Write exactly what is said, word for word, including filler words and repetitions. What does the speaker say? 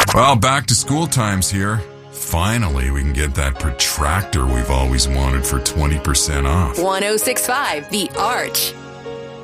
Well, back to school time's here. Finally, we can get that protractor we've always wanted for twenty percent off. one oh six point five The Arch.